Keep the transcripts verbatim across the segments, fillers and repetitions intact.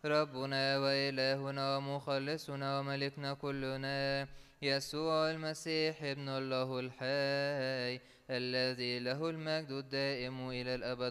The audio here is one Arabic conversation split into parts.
ربنا وإلهنا ومخلصنا وملكنا كلنا يسوع المسيح ابن الله الحي الذي له المجد الدائم إلى الأبد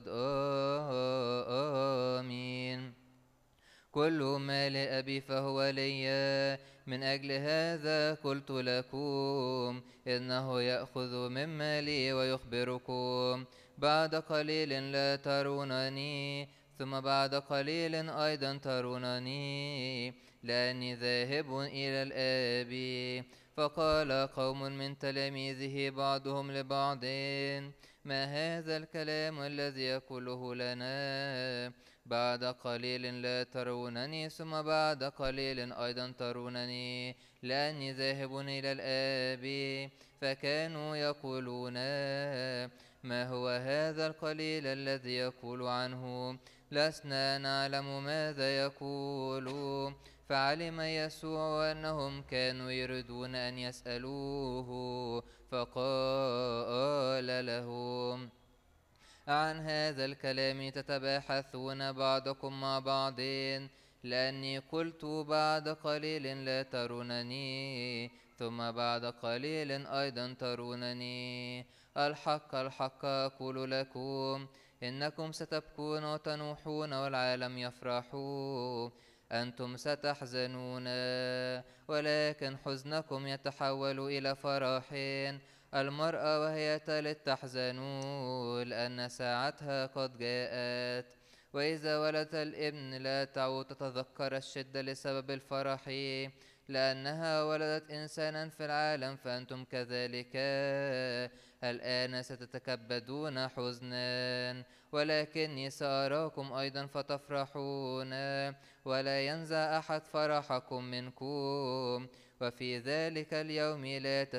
آمين. كل ما لأبي فهو لي، من أجل هذا قلت لكم إنه يأخذ من مالي ويخبركم. بعد قليل لا ترونني، ثم بعد قليل أيضا ترونني، لأني ذاهب إلى الآب. فقال قوم من تلاميذه بعضهم لبعض: ما هذا الكلام الذي يقوله لنا؟ بعد قليل لا ترونني، ثم بعد قليل أيضا ترونني، لأني ذاهب إلى الآب. فكانوا يقولون: ما هو هذا القليل الذي يقول عنه؟ لسنا نعلم ماذا يقول. فعلم يسوع أنهم كانوا يريدون أن يسألوه، فقال لهم: عن هذا الكلام تتباحثون بعضكم مع بعض؟ لأني قلت بعد قليل لا ترونني، ثم بعد قليل أيضا ترونني. الحق الحق أقول لكم، إنكم ستبكون وتنوحون والعالم يفرح. أنتم ستحزنون، ولكن حزنكم يتحول إلى فرح. المرأة وهي تلد تحزن لأن ساعتها قد جاءت، وإذا ولدت الابن لا تعود تتذكر الشدة لسبب الفرح لأنها ولدت إنسانا في العالم. فأنتم كذلك الآن ستتكبدون حزنا، ولكني سأراكم أيضا فتفرحون، ولا ينزع أحد فرحكم منكم. وفي ذلك اليوم لا